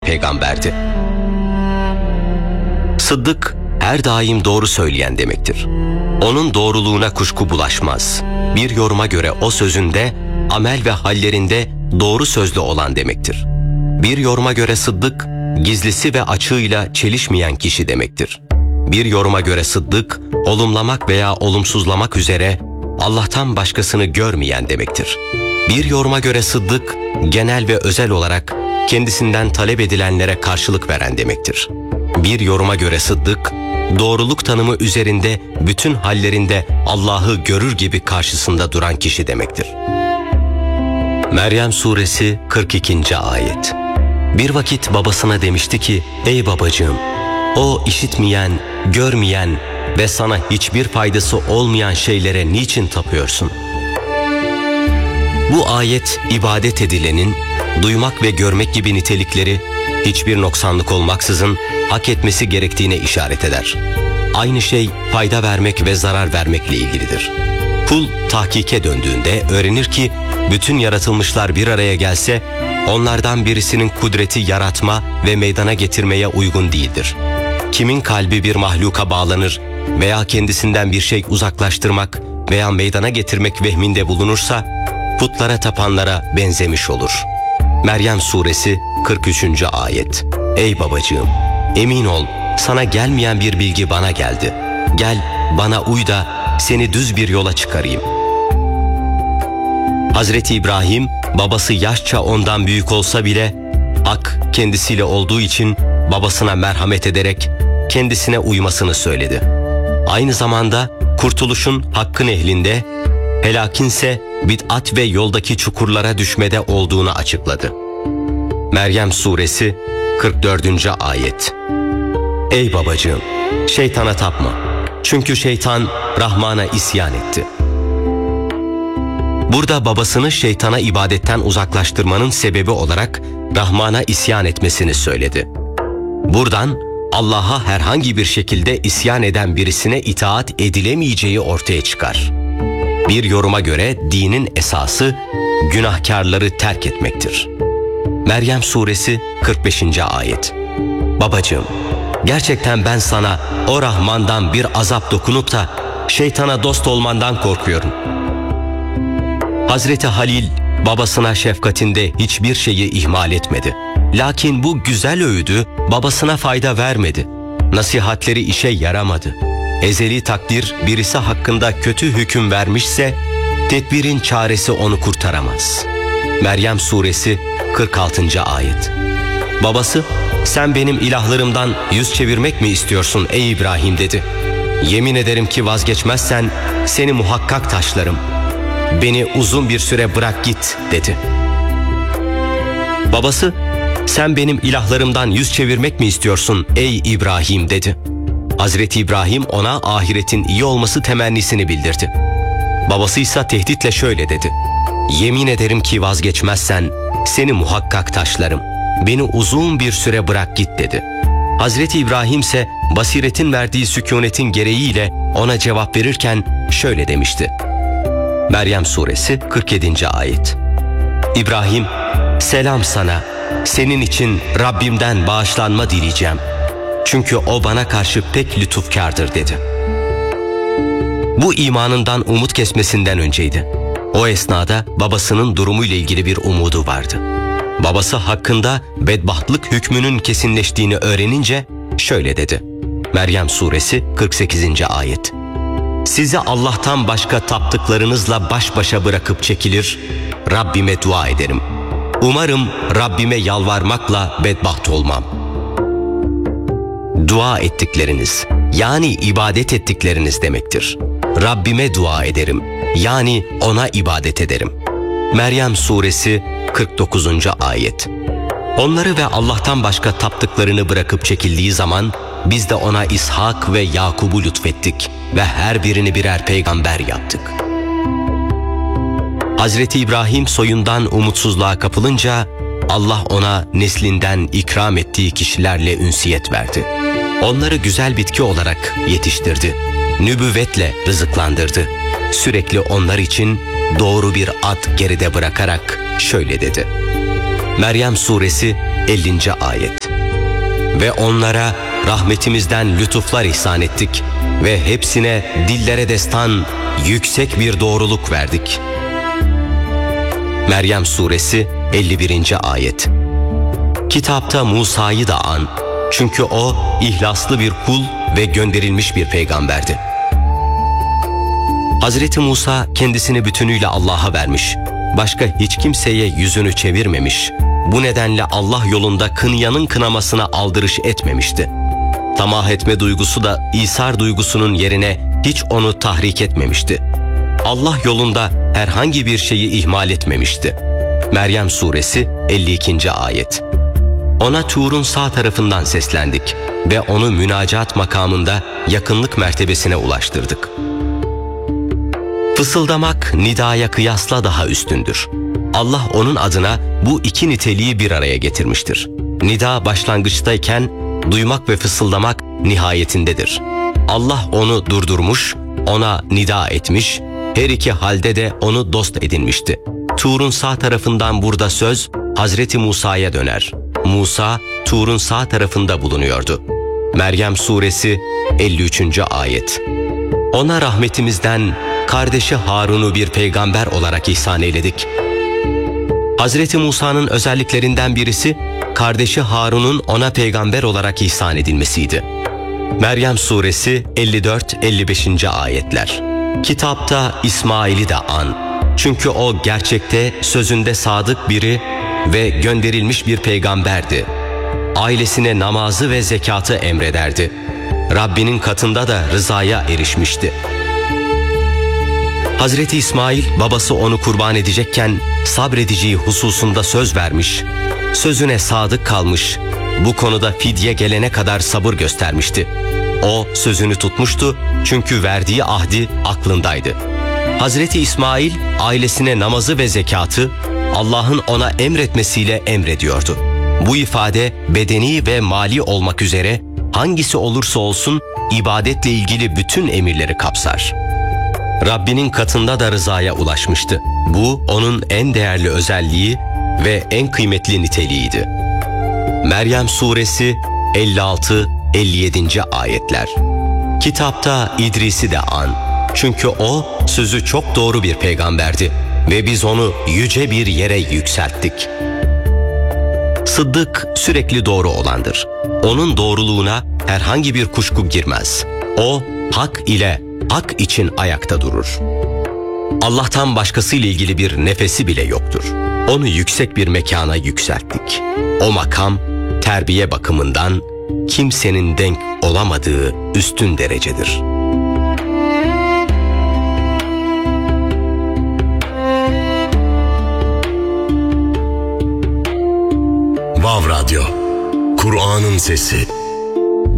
peygamberdi. Sıddık, her daim doğru söyleyen demektir. Onun doğruluğuna kuşku bulaşmaz. Bir yoruma göre o sözünde, amel ve hallerinde doğru sözlü olan demektir. Bir yoruma göre Sıddık, gizlisi ve açığıyla çelişmeyen kişi demektir. Bir yoruma göre Sıddık, olumlamak veya olumsuzlamak üzere Allah'tan başkasını görmeyen demektir. Bir yoruma göre Sıddık, genel ve özel olarak kendisinden talep edilenlere karşılık veren demektir. Bir yoruma göre Sıddık, doğruluk tanımı üzerinde bütün hallerinde Allah'ı görür gibi karşısında duran kişi demektir. Meryem Suresi 42. Ayet. Bir vakit babasına demişti ki, ey babacığım, o işitmeyen, görmeyen ve sana hiçbir faydası olmayan şeylere niçin tapıyorsun? Bu ayet, ibadet edilenin, duymak ve görmek gibi nitelikleri hiçbir noksanlık olmaksızın hak etmesi gerektiğine işaret eder. Aynı şey fayda vermek ve zarar vermekle ilgilidir. Kul tahkike döndüğünde öğrenir ki bütün yaratılmışlar bir araya gelse onlardan birisinin kudreti yaratma ve meydana getirmeye uygun değildir. Kimin kalbi bir mahluka bağlanır veya kendisinden bir şey uzaklaştırmak veya meydana getirmek vehminde bulunursa putlara tapanlara benzemiş olur. Meryem Suresi 43. Ayet. Ey babacığım, emin ol, sana gelmeyen bir bilgi bana geldi. Gel, bana uy da seni düz bir yola çıkarayım. Hazreti İbrahim, babası yaşça ondan büyük olsa bile hak kendisiyle olduğu için babasına merhamet ederek kendisine uymasını söyledi. Aynı zamanda kurtuluşun hakkın ehlinde, helakinse bid'at ve yoldaki çukurlara düşmede olduğunu açıkladı. Meryem Suresi 44. Ayet. Ey babacığım, şeytana tapma. Çünkü şeytan Rahman'a isyan etti. Burada babasını şeytana ibadetten uzaklaştırmanın sebebi olarak Rahman'a isyan etmesini söyledi. Buradan Allah'a herhangi bir şekilde isyan eden birisine itaat edilemeyeceği ortaya çıkar. Bir yoruma göre dinin esası günahkarları terk etmektir. Meryem Suresi 45. Ayet. Babacığım, gerçekten ben sana o Rahman'dan bir azap dokunup da şeytana dost olmandan korkuyorum. Hazreti Halil babasına şefkatinde hiçbir şeyi ihmal etmedi. Lakin bu güzel öğüdü babasına fayda vermedi. Nasihatleri işe yaramadı. Ezeli takdir birisi hakkında kötü hüküm vermişse tedbirin çaresi onu kurtaramaz. Meryem Suresi 46. Ayet. Babası, sen benim ilahlarımdan yüz çevirmek mi istiyorsun ey İbrahim dedi. Yemin ederim ki vazgeçmezsen seni muhakkak taşlarım. Beni uzun bir süre bırak git dedi. Babası, sen benim ilahlarımdan yüz çevirmek mi istiyorsun ey İbrahim dedi. Hazreti İbrahim ona ahiretin iyi olması temennisini bildirdi. Babası ise tehditle şöyle dedi. Yemin ederim ki vazgeçmezsen seni muhakkak taşlarım. Beni uzun bir süre bırak git dedi. Hazreti İbrahim ise basiretin verdiği sükunetin gereğiyle ona cevap verirken şöyle demişti. Meryem Suresi 47. Ayet. İbrahim, selam sana, senin için Rabbimden bağışlanma dileyeceğim. Çünkü o bana karşı pek lütufkardır dedi. Bu imanından umut kesmesinden önceydi. O esnada babasının durumuyla ilgili bir umudu vardı. Babası hakkında bedbahtlık hükmünün kesinleştiğini öğrenince şöyle dedi. Meryem Suresi 48. Ayet. Sizi Allah'tan başka taptıklarınızla baş başa bırakıp çekilir, Rabbime dua ederim. Umarım Rabbime yalvarmakla bedbaht olmam. Dua ettikleriniz, yani ibadet ettikleriniz demektir. Rabbime dua ederim, yani ona ibadet ederim. Meryem Suresi 49. Ayet. Onları ve Allah'tan başka taptıklarını bırakıp çekildiği zaman biz de ona İshak ve Yakub'u lütfettik ve her birini birer peygamber yaptık. Hazreti İbrahim soyundan umutsuzluğa kapılınca Allah ona neslinden ikram ettiği kişilerle ünsiyet verdi. Onları güzel bitki olarak yetiştirdi. Nübüvvetle rızıklandırdı. Sürekli onlar için doğru bir ad geride bırakarak şöyle dedi. Meryem Suresi 50. ayet. Ve onlara rahmetimizden lütuflar ihsan ettik ve hepsine dillere destan yüksek bir doğruluk verdik. Meryem suresi 51. ayet. Kitapta Musa'yı da an, çünkü o ihlaslı bir kul ve gönderilmiş bir peygamberdi. Hazreti Musa kendisini bütünüyle Allah'a vermiş, başka hiç kimseye yüzünü çevirmemiş, bu nedenle Allah yolunda kınayanın kınamasına aldırış etmemişti. Tamah etme duygusu da İsar duygusunun yerine hiç onu tahrik etmemişti. Allah yolunda herhangi bir şeyi ihmal etmemişti. Meryem suresi 52. ayet. Ona Tur'un sağ tarafından seslendik ve onu münacat makamında yakınlık mertebesine ulaştırdık. Fısıldamak nidaya kıyasla daha üstündür. Allah onun adına bu iki niteliği bir araya getirmiştir. Nida başlangıçtayken duymak ve fısıldamak nihayetindedir. Allah onu durdurmuş, ona nida etmiş, her iki halde de onu dost edinmişti. Tur'un sağ tarafından burada söz Hazreti Musa'ya döner. Musa, Tur'un sağ tarafında bulunuyordu. Meryem suresi 53. ayet. Ona rahmetimizden kardeşi Harun'u bir peygamber olarak ihsan eyledik. Hazreti Musa'nın özelliklerinden birisi, kardeşi Harun'un ona peygamber olarak ihsan edilmesiydi. Meryem suresi 54-55. ayetler. Kitapta İsmail'i de an, çünkü o gerçekte sözünde sadık biri ve gönderilmiş bir peygamberdi. Ailesine namazı ve zekatı emrederdi. Rabbinin katında da rızaya erişmişti. Hazreti İsmail babası onu kurban edecekken sabredeceği hususunda söz vermiş, sözüne sadık kalmış, bu konuda fidye gelene kadar sabır göstermişti. O sözünü tutmuştu çünkü verdiği ahdi aklındaydı. Hazreti İsmail ailesine namazı ve zekatı Allah'ın ona emretmesiyle emrediyordu. Bu ifade bedeni ve mali olmak üzere hangisi olursa olsun ibadetle ilgili bütün emirleri kapsar. Rabbinin katında da rızaya ulaşmıştı. Bu onun en değerli özelliği ve en kıymetli niteliğiydi. Meryem suresi 56-57. ayetler. Kitapta İdris'i de an, çünkü o sözü çok doğru bir peygamberdi ve biz onu yüce bir yere yükselttik. Sıddık sürekli doğru olandır. Onun doğruluğuna herhangi bir kuşku girmez. O hak ile hak için ayakta durur. Allah'tan başkasıyla ilgili bir nefesi bile yoktur. Onu yüksek bir mekana yükselttik. O makam terbiye bakımından kimsenin denk olamadığı üstün derecedir. Vav Radyo, Kur'an'ın sesi.